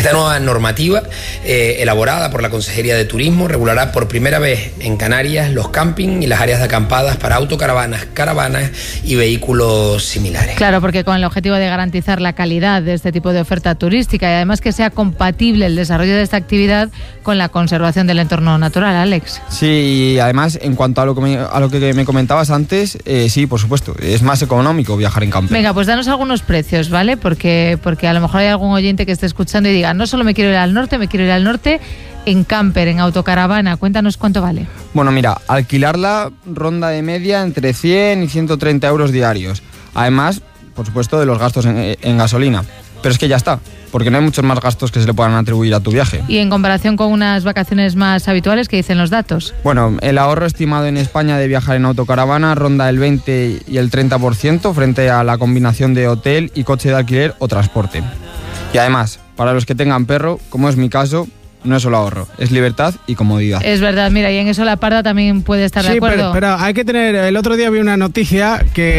Esta nueva normativa, elaborada por la Consejería de Turismo, regulará por primera vez en Canarias los camping y las áreas de acampadas para autocaravanas, caravanas y vehículos similares. Claro, porque con el objetivo de garantizar la calidad de este tipo de oferta turística y además que sea compatible el desarrollo de esta actividad con la conservación del entorno natural, Alex. Sí, y además, en cuanto a lo que me comentabas antes, sí, por supuesto, es más económico viajar en camper. Venga, pues danos algunos precios, ¿vale? Porque a lo mejor hay algún oyente que esté escuchando y diga, no solo me quiero ir al norte, me quiero ir al norte en camper, en autocaravana. Cuéntanos cuánto vale. Bueno, mira, alquilarla ronda de media entre 100 y 130 euros diarios. Además, por supuesto, de los gastos en gasolina. Pero es que ya está, porque no hay muchos más gastos que se le puedan atribuir a tu viaje. Y en comparación con unas vacaciones más habituales, ¿qué dicen los datos? Bueno, el ahorro estimado en España de viajar en autocaravana ronda el 20 y el 30% frente a la combinación de hotel y coche de alquiler o transporte. Y además, para los que tengan perro, como es mi caso, no es solo ahorro, es libertad y comodidad. Es verdad, mira, y en eso la Parda también puede estar de acuerdo. Pero hay que tener... El otro día vi una noticia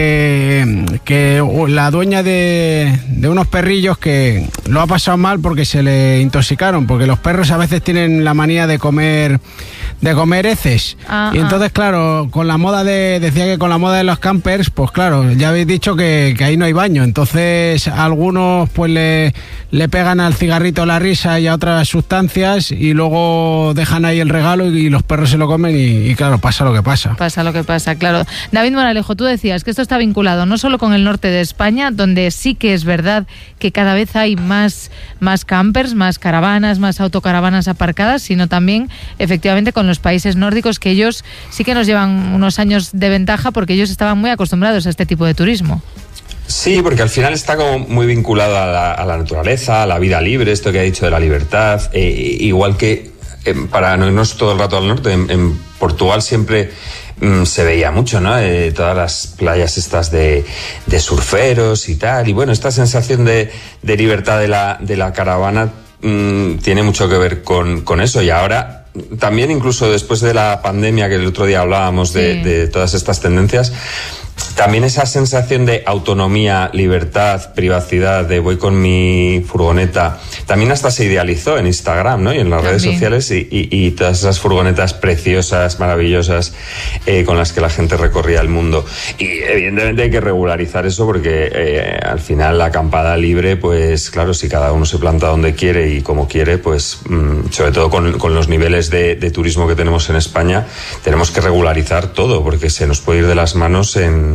que la dueña de unos perrillos que lo ha pasado mal porque se le intoxicaron, porque los perros a veces tienen la manía de comer heces. Y entonces, claro, con la moda decía que con la moda de los campers, pues claro, ya habéis dicho que ahí no hay baño. Entonces, algunos pues le pegan al cigarrito la risa y a otras sustancias y luego dejan ahí el regalo y los perros se lo comen y claro, pasa lo que pasa. Pasa lo que pasa, claro. David Moralejo, tú decías que esto está vinculado no solo con el norte de España, donde sí que es verdad que cada vez hay más campers, más caravanas, más autocaravanas aparcadas, sino también efectivamente con los países nórdicos, que ellos sí que nos llevan unos años de ventaja porque ellos estaban muy acostumbrados a este tipo de turismo. Sí, porque al final está como muy vinculado a la naturaleza, a la vida libre, esto que ha dicho de la libertad, igual que para no irnos todo el rato al norte, en Portugal siempre se veía mucho, ¿no? Todas las playas estas de surferos y tal, y bueno, esta sensación de libertad de la caravana tiene mucho que ver con eso, y ahora también incluso después de la pandemia, que el otro día hablábamos de todas estas tendencias, también esa sensación de autonomía, libertad, privacidad, de voy con mi furgoneta, también hasta se idealizó en Instagram, ¿no? Y en las redes sociales y todas esas furgonetas preciosas, maravillosas, con las que la gente recorría el mundo. Y evidentemente hay que regularizar eso porque al final la acampada libre, pues claro, si cada uno se planta donde quiere y como quiere, pues sobre todo con los niveles de turismo que tenemos en España, tenemos que regularizar todo porque se nos puede ir de las manos en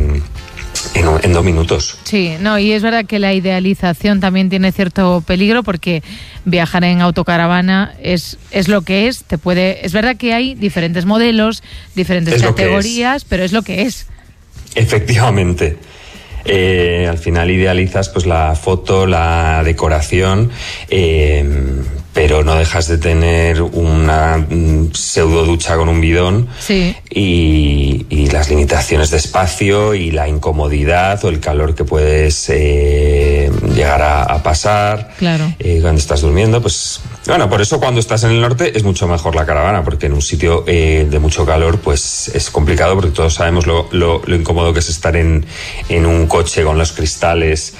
2 minutos. Sí, no, y es verdad que la idealización también tiene cierto peligro porque viajar en autocaravana es lo que es. Es verdad que hay diferentes modelos, diferentes categorías, pero es lo que es. Efectivamente. Al final idealizas pues la foto, la decoración, pero no dejas de tener una pseudo ducha con un bidón y las limitaciones de espacio y la incomodidad o el calor que puedes llegar a pasar cuando estás durmiendo. Pues bueno, por eso cuando estás en el norte es mucho mejor la caravana, porque en un sitio de mucho calor pues es complicado, porque todos sabemos lo incómodo que es estar en un coche con los cristales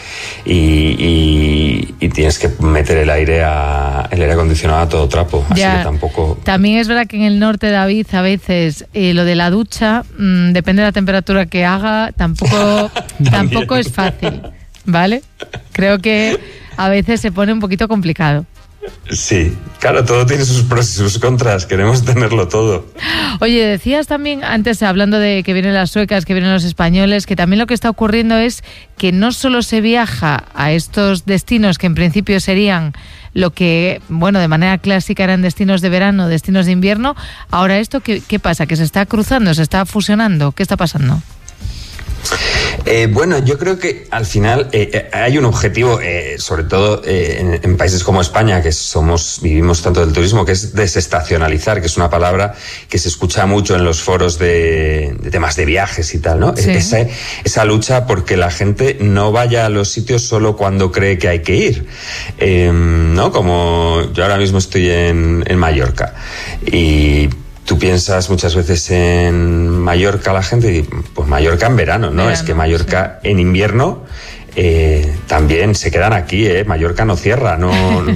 y tienes que meter el aire acondicionado a todo trapo, así que tampoco... También es verdad que en el norte, David, a veces lo de la ducha, depende de la temperatura que haga, tampoco es fácil, ¿vale? Creo que a veces se pone un poquito complicado. Sí, claro, todo tiene sus pros y sus contras, queremos tenerlo todo. Oye, decías también antes, hablando de que vienen las suecas, que vienen los españoles, que también lo que está ocurriendo es que no solo se viaja a estos destinos que en principio serían lo que, bueno, de manera clásica eran destinos de verano, destinos de invierno, ahora esto, ¿qué pasa? ¿Que se está cruzando, se está fusionando? ¿Qué está pasando? Bueno, yo creo que al final hay un objetivo, sobre todo en países como España, que vivimos tanto del turismo, que es desestacionalizar, que es una palabra que se escucha mucho en los foros de temas de viajes y tal, ¿no? Sí. Esa lucha porque la gente no vaya a los sitios solo cuando cree que hay que ir, ¿no? Como yo ahora mismo estoy en Mallorca y tú piensas muchas veces en Mallorca, la gente, y pues Mallorca en verano, ¿no? Es que Mallorca en invierno también se quedan aquí, Mallorca no cierra, no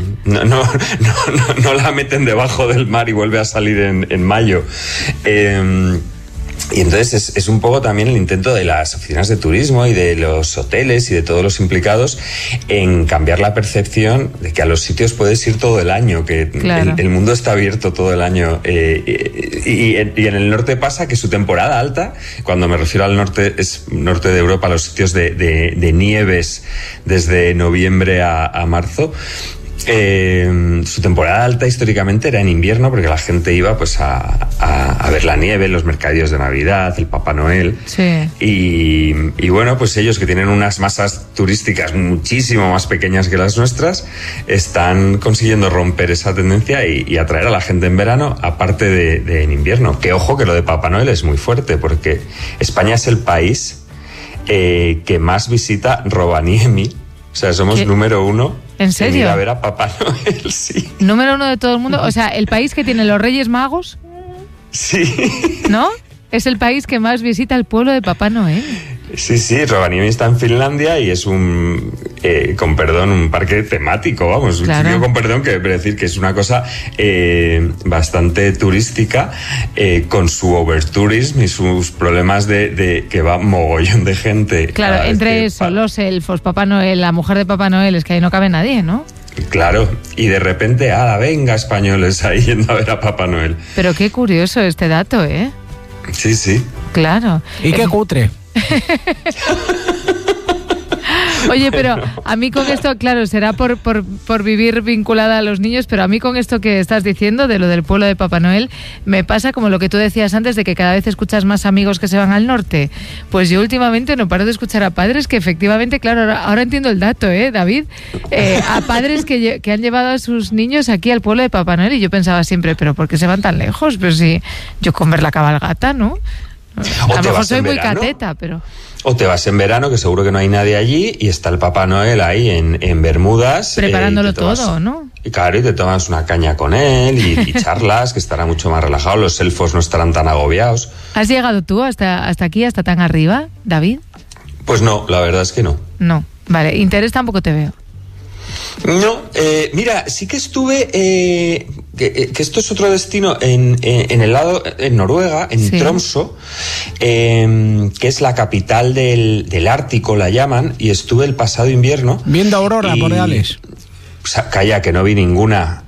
la meten debajo del mar y vuelve a salir en mayo. Y entonces es un poco también el intento de las oficinas de turismo y de los hoteles y de todos los implicados en cambiar la percepción de que a los sitios puedes ir todo el año, que claro, el mundo está abierto todo el año. Y en el norte pasa que su temporada alta, cuando me refiero al norte, es norte de Europa, los sitios de nieves desde noviembre a marzo. Su temporada alta históricamente era en invierno, porque la gente iba pues a ver la nieve, los mercadillos de Navidad, el Papá Noel. Sí. Y bueno, pues ellos, que tienen unas masas turísticas muchísimo más pequeñas que las nuestras, están consiguiendo romper esa tendencia y atraer a la gente en verano, aparte de en invierno. Que ojo, que lo de Papá Noel es muy fuerte, porque España es el país que más visita Rovaniemi. O sea, somos ¿Qué? Número 1. ¿En serio? Ir a ver a Papá Noel, sí. Número 1 de todo el mundo. O sea, el país que tiene los Reyes Magos. Sí. ¿No? Es el país que más visita el pueblo de Papá Noel. Sí, Rovaniemi está en Finlandia y es un parque temático, vamos. Claro. Digo con perdón, que quiere decir que es una cosa bastante turística, con su overtourism y sus problemas de que va mogollón de gente. Claro, entre eso, los elfos, Papá Noel, la mujer de Papá Noel, es que ahí no cabe nadie, ¿no? Claro, y de repente, venga, españoles ahí yendo a ver a Papá Noel. Pero qué curioso este dato, ¿eh? Sí. Claro. Y qué cutre. Oye, pero a mí con esto, claro, será por vivir vinculada a los niños, pero a mí con esto que estás diciendo, de lo del pueblo de Papá Noel, me pasa como lo que tú decías antes, de que cada vez escuchas más amigos que se van al norte. Pues yo últimamente no paro de escuchar a padres que efectivamente, claro, ahora entiendo el dato, David, a padres que han llevado a sus niños aquí al pueblo de Papá Noel, y yo pensaba siempre, ¿pero por qué se van tan lejos? Pero si yo con ver la cabalgata, ¿no? A lo mejor soy muy cateta, pero... O te vas en verano, que seguro que no hay nadie allí, y está el Papá Noel ahí en Bermudas. Preparándolo todo, ¿no? Y claro, y te tomas una caña con él y charlas, que estará mucho más relajado, los elfos no estarán tan agobiados. ¿Has llegado tú hasta aquí, hasta tan arriba, David? Pues no, la verdad es que no. No, vale, interés tampoco te veo. No, mira, sí que estuve, que esto es otro destino en el lado, en Noruega, en Sí. Tromsø, que es la capital del Ártico, la llaman, y estuve el pasado invierno. Viendo auroras boreales. O sea, calla, que no vi ninguna.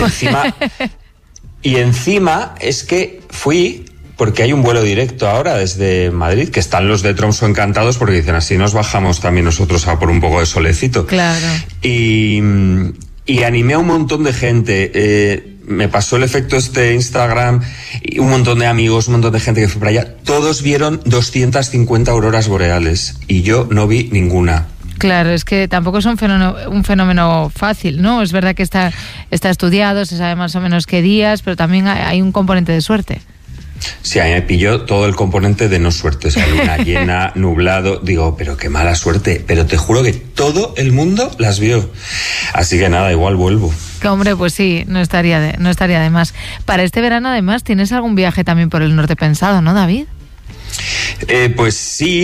Y encima es que fui... Porque hay un vuelo directo ahora desde Madrid, que están los de Tromsø encantados porque dicen, así nos bajamos también nosotros a por un poco de solecito. Claro. Y animé a un montón de gente. Me pasó el efecto Instagram, y un montón de amigos, un montón de gente que fue para allá. Todos vieron 250 auroras boreales y yo no vi ninguna. Claro, es que tampoco es un fenómeno fácil, ¿no? Es verdad que está estudiado, se sabe más o menos qué días, pero también hay un componente de suerte. Sí, a mí me pilló todo el componente de no suerte, o sea, luna llena, nublado, digo, pero qué mala suerte, pero te juro que todo el mundo las vio, así que nada, igual vuelvo. Que hombre, pues sí, no estaría de más. Para este verano, además, ¿tienes algún viaje también por el norte pensado, no, David? Pues sí,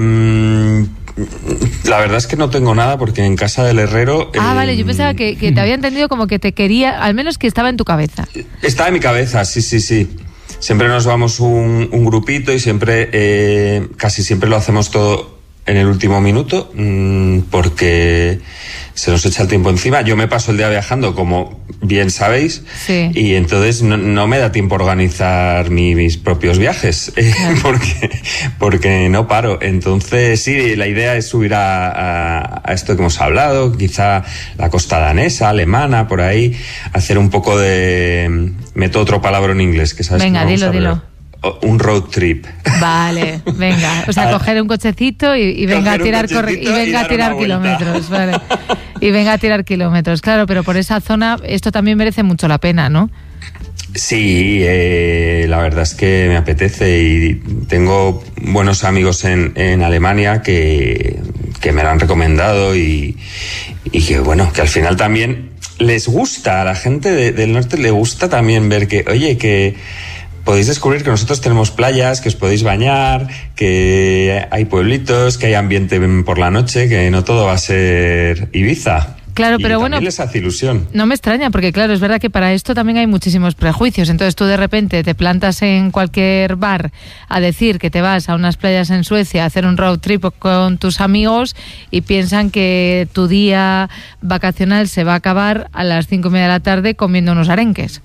la verdad es que no tengo nada porque en casa del herrero... Vale, yo pensaba que te había entendido como que te quería, al menos que estaba en tu cabeza. Estaba en mi cabeza, sí. Siempre nos vamos un grupito y siempre, casi siempre lo hacemos todo en el último minuto, porque se nos echa el tiempo encima. Yo me paso el día viajando, como bien sabéis, sí. Y entonces no me da tiempo a organizar mis propios viajes, claro. porque no paro. Entonces, sí, la idea es subir a esto que hemos hablado, quizá la costa danesa, alemana, por ahí, hacer un poco de... Meto otro palabra en inglés, que sabes. Venga, dilo. Un road trip. Vale, venga. O sea, coger un cochecito y venga a tirar kilómetros. Vale. Y venga a tirar kilómetros. Claro, pero por esa zona esto también merece mucho la pena, ¿no? Sí, la verdad es que me apetece y tengo buenos amigos en Alemania que me lo han recomendado y que bueno, que al final también les gusta, a la gente del norte le gusta también ver que, oye, que podéis descubrir que nosotros tenemos playas, que os podéis bañar, que hay pueblitos, que hay ambiente por la noche, que no todo va a ser Ibiza. Claro, pero bueno, les hace ilusión. No me extraña, porque claro, es verdad que para esto también hay muchísimos prejuicios. Entonces tú de repente te plantas en cualquier bar a decir que te vas a unas playas en Suecia a hacer un road trip con tus amigos y piensan que tu día vacacional se va a acabar a las 5:30 de la tarde comiendo unos arenques.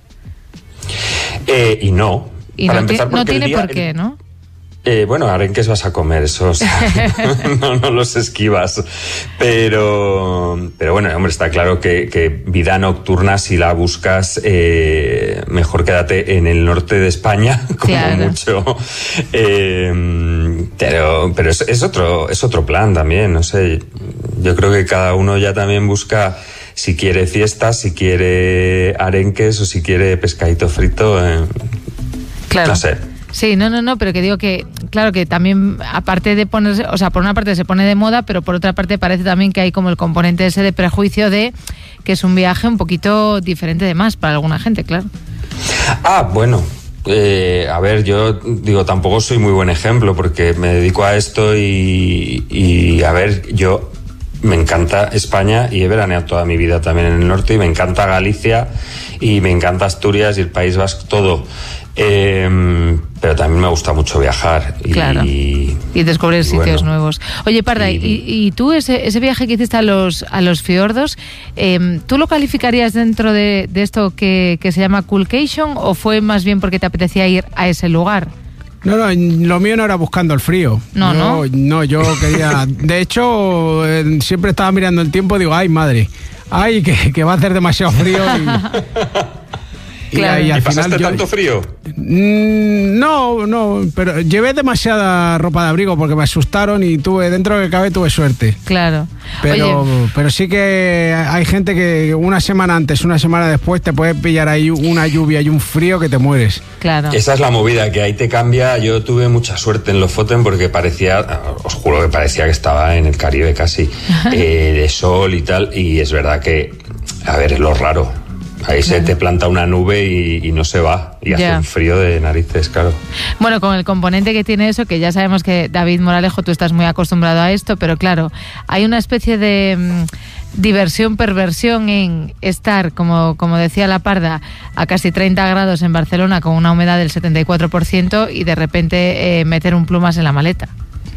Y no. Y para no, empezar, no tiene por qué, ¿no? Bueno, arenques vas a comer, esos no los esquivas. Pero bueno, hombre, está claro que vida nocturna, si la buscas, mejor quédate en el norte de España, como mucho. Pero es otro plan también, no sé. Yo creo que cada uno ya también busca si quiere fiestas, si quiere arenques o si quiere pescadito frito. Claro. No sé. Sí, no, pero que digo que, claro, que también, aparte de ponerse, o sea, por una parte se pone de moda, pero por otra parte parece también que hay como el componente ese de prejuicio de que es un viaje un poquito diferente de más para alguna gente, claro. Bueno, a ver, yo digo, tampoco soy muy buen ejemplo porque me dedico a esto y a ver, yo me encanta España y he veraneado toda mi vida también en el norte y me encanta Galicia y me encanta Asturias y el País Vasco, todo. Pero también me gusta mucho viajar y descubrir sitios nuevos. Oye, Parda, y tú ese viaje que hiciste a los fiordos, ¿tú lo calificarías dentro de esto que se llama Coolcation o fue más bien porque te apetecía ir a ese lugar? No, lo mío no era buscando el frío. No, yo quería... De hecho, siempre estaba mirando el tiempo y digo, ay, madre, ay, que va a hacer demasiado frío Claro. ¿Y pasaste tanto frío? No, pero llevé demasiada ropa de abrigo porque me asustaron y dentro de que cabe tuve suerte. Claro. Pero sí que hay gente que una semana antes, una semana después te puede pillar ahí una lluvia y un frío que te mueres. Claro. Esa es la movida, que ahí te cambia. Yo tuve mucha suerte en Lofoten porque os juro que parecía que estaba en el Caribe casi, de sol y tal, y es verdad que, a ver, es lo raro. Ahí se te planta una nube y no se va. Y hace un frío de narices, claro. Bueno, con el componente que tiene eso, que ya sabemos que David Moralejo, tú estás muy acostumbrado a esto, pero claro, hay una especie de diversión-perversión en estar, como decía la Parda, a casi 30 grados en Barcelona con una humedad del 74% y de repente meter un plumas en la maleta.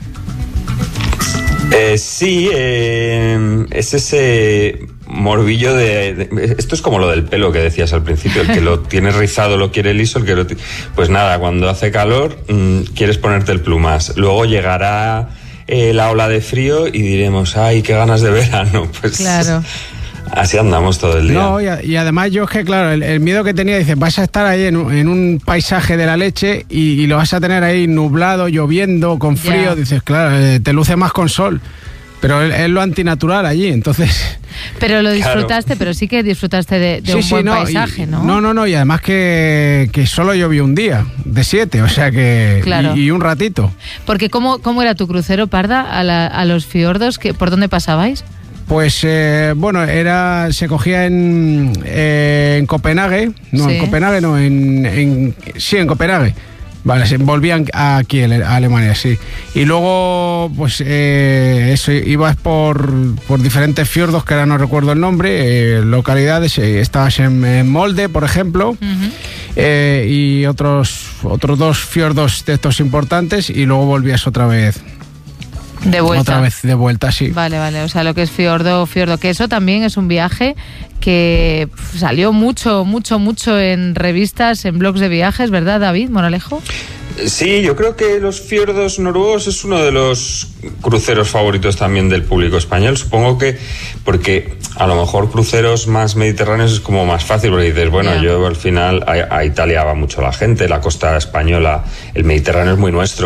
Sí, es ese morbillo de esto es como lo del pelo que decías al principio, el que lo tiene rizado lo quiere liso, pues nada, cuando hace calor quieres ponerte el plumas, luego llegará la ola de frío y diremos, ay, qué ganas de verano, pues claro. Así andamos todo el día. No, y además yo es que, claro, el miedo que tenía, dices, vas a estar ahí en un paisaje de la leche y lo vas a tener ahí nublado, lloviendo, con frío, dices, claro, te luce más con sol. Pero es lo antinatural allí, entonces... Pero lo disfrutaste, pero sí que disfrutaste de un buen paisaje, ¿no? No, y además que solo llovió un día, de 7, o sea que... Claro. Y un ratito. Porque ¿cómo era tu crucero, Parda, a los fiordos? ¿Por dónde pasabais? Pues, se cogía en Copenhague, en Copenhague no, en Copenhague. Vale, volvían aquí a Alemania, sí. Y luego, pues, ibas por diferentes fiordos, que ahora no recuerdo el nombre, localidades. Estabas en Molde, por ejemplo, y otros 2 fiordos de estos importantes, y luego volvías otra vez. De vuelta. Otra vez de vuelta, sí. Vale, o sea, lo que es fiordo, que eso también es un viaje que salió mucho en revistas, en blogs de viajes, ¿verdad, David Moralejo? Sí, yo creo que los fiordos noruegos es uno de los cruceros favoritos también del público español. Supongo que porque a lo mejor cruceros más mediterráneos es como más fácil, porque dices, bueno, yo al final a Italia va mucho la gente, la costa española, el Mediterráneo es muy nuestro.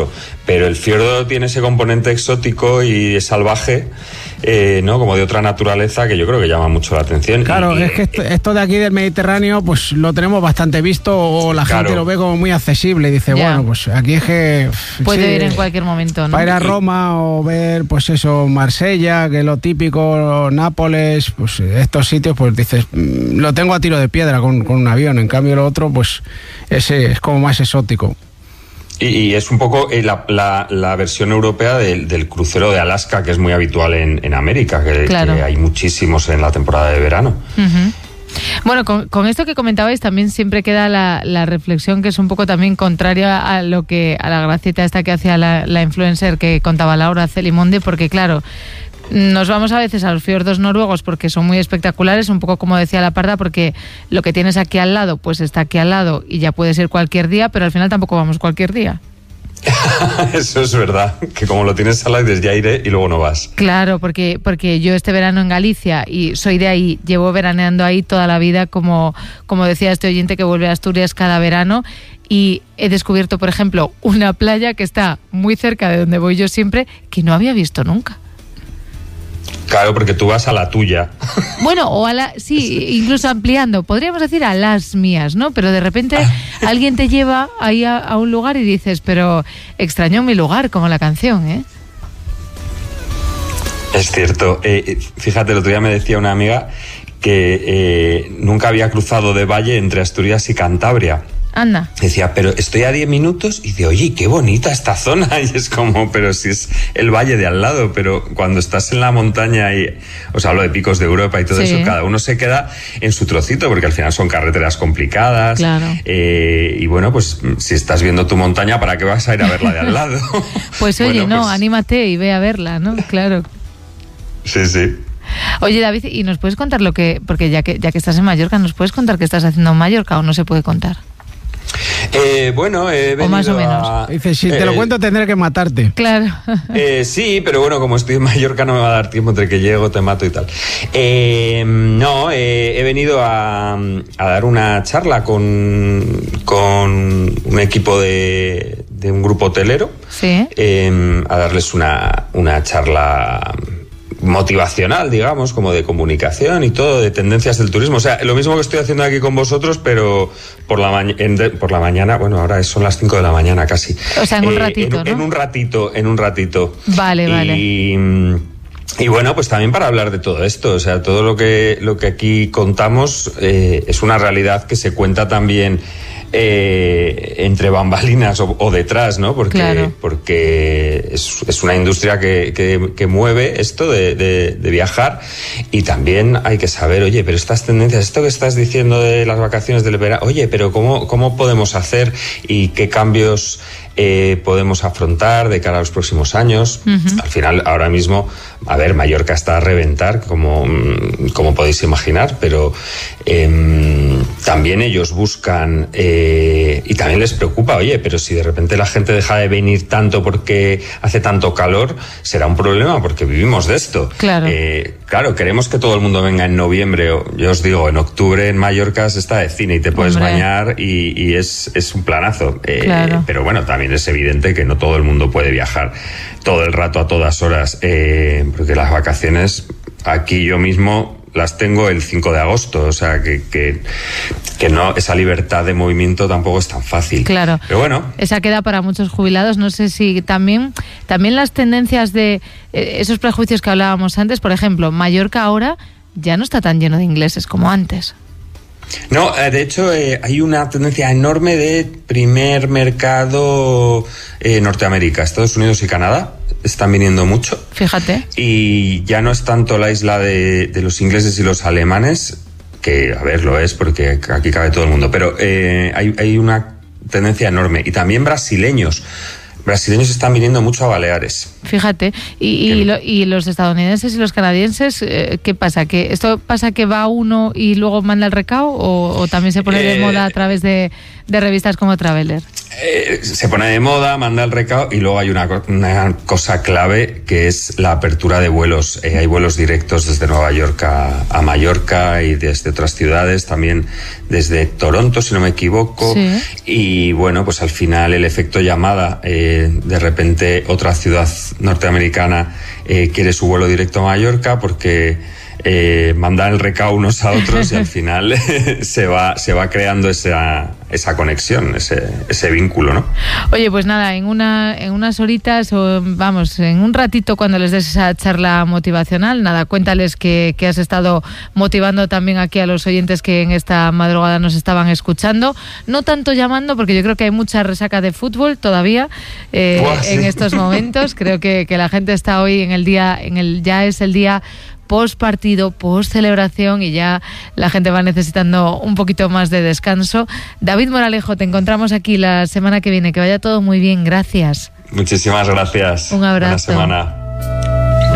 pero el fiordo tiene ese componente exótico y salvaje, ¿no? Como de otra naturaleza, que yo creo que llama mucho la atención. Claro, es que esto de aquí del Mediterráneo, pues lo tenemos bastante visto, o la gente lo ve como muy accesible y dice, bueno, pues aquí es que... puede ir en cualquier momento, ¿no? Para ir a Roma o ver, pues eso, Marsella, que es lo típico, Nápoles, pues estos sitios, pues dices, lo tengo a tiro de piedra con un avión. En cambio lo otro, pues ese es como más exótico. Y es un poco la versión europea del crucero de Alaska, que es muy habitual en América, que hay muchísimos en la temporada de verano. Uh-huh. Bueno, con esto que comentabais también siempre queda la reflexión, que es un poco también contraria a la gracieta esta que hacía la influencer que contaba Laura Celimonde, porque claro, nos vamos a veces a los fiordos noruegos porque son muy espectaculares, un poco como decía la Parda, porque lo que tienes aquí al lado, pues está aquí al lado y ya puedes ir cualquier día, pero al final tampoco vamos cualquier día. Eso es verdad, que como lo tienes al lado dices, ya iré, y luego no vas. Claro, porque yo este verano en Galicia y soy de ahí, llevo veraneando ahí toda la vida, como decía este oyente que vuelve a Asturias cada verano, y he descubierto, por ejemplo, una playa que está muy cerca de donde voy yo siempre, que no había visto nunca. Claro, porque tú vas a la tuya. Bueno, sí, incluso ampliando, podríamos decir a las mías, ¿no? Pero de repente alguien te lleva ahí a un lugar y dices, pero extraño mi lugar, como la canción, ¿eh? Es cierto. Fíjate, el otro día me decía una amiga que nunca había cruzado de valle entre Asturias y Cantabria. Anda. Decía, pero estoy a 10 minutos y dice, oye, qué bonita esta zona. Y es como, pero si es el valle de al lado, pero cuando estás en la montaña y, os hablo de picos de Europa y todo eso, cada uno se queda en su trocito, porque al final son carreteras complicadas. Claro. Y bueno, pues si estás viendo tu montaña, ¿para qué vas a ir a verla de al lado? Pues oye, anímate y ve a verla, ¿no? Claro. Sí, sí. Oye, David, ¿y nos puedes contar porque ya que estás en Mallorca, ¿nos puedes contar qué estás haciendo en Mallorca o no se puede contar? Bueno, he venido o más o menos. Dice, si te lo cuento tendré que matarte. Claro. Sí, pero bueno, como estoy en Mallorca no me va a dar tiempo, entre que llego, te mato y tal. He venido a dar una charla con un equipo de un grupo hotelero. Sí. A darles una charla motivacional, digamos, como de comunicación y todo, de tendencias del turismo. O sea, lo mismo que estoy haciendo aquí con vosotros, pero por la mañana, bueno, ahora son las 5 de la mañana casi. O sea, en un ratito, ¿no? En un ratito. Vale. Y bueno, pues también para hablar de todo esto, o sea, todo lo que aquí contamos es una realidad que se cuenta también entre bambalinas o detrás, ¿no? Porque es una industria que mueve esto de viajar, y también hay que saber, oye, pero estas tendencias, esto que estás diciendo de las vacaciones del verano, oye, pero ¿cómo podemos hacer y qué cambios podemos afrontar de cara a los próximos años? Uh-huh. Al final, ahora mismo, a ver, Mallorca está a reventar, como podéis imaginar, pero también ellos buscan y también les preocupa, oye, pero si de repente la gente deja de venir tanto porque hace tanto calor, será un problema, porque vivimos de esto. Claro. Claro, queremos que todo el mundo venga en noviembre, yo os digo, en octubre en Mallorca se está de cine y te puedes bañar y es un planazo. Claro. Pero bueno, también es evidente que no todo el mundo puede viajar todo el rato a todas horas, porque las vacaciones aquí yo mismo las tengo el 5 de agosto, o sea que no, esa libertad de movimiento tampoco es tan fácil. Claro. Pero bueno. Esa queda para muchos jubilados. No sé si también las tendencias de esos prejuicios que hablábamos antes, por ejemplo, Mallorca ahora ya no está tan lleno de ingleses como antes. No, de hecho hay una tendencia enorme de primer mercado Norteamérica, Estados Unidos y Canadá. Están viniendo mucho. Fíjate. Y ya no es tanto la isla de los ingleses y los alemanes, que a ver, lo es porque aquí cabe todo el mundo, pero hay una tendencia enorme. Y también brasileños están viniendo mucho a Baleares. Fíjate. ¿Y los estadounidenses y los canadienses, qué pasa? ¿Que esto pasa que va uno y luego manda el recao o también se pone de moda a través de revistas como Traveler? se pone de moda, manda el recao, y luego hay una cosa clave que es la apertura de vuelos. Hay vuelos directos desde Nueva York a Mallorca y desde otras ciudades, también desde Toronto, si no me equivoco. Sí. Y bueno, pues al final el efecto llamada, de repente otra ciudad norteamericana quiere su vuelo directo a Mallorca porque mandan el recao unos a otros y al final se va creando esa conexión, ese vínculo, ¿no? Oye, pues nada, en unas horitas o vamos, en un ratito cuando les des esa charla motivacional, nada, cuéntales que has estado motivando también aquí a los oyentes que en esta madrugada nos estaban escuchando, no tanto llamando porque yo creo que hay mucha resaca de fútbol todavía en estos momentos. Creo que la gente está hoy ya es el día post partido, post celebración, y ya la gente va necesitando un poquito más de descanso. David Moralejo, te encontramos aquí la semana que viene. Que vaya todo muy bien, gracias. Muchísimas gracias. Un abrazo. Buena semana.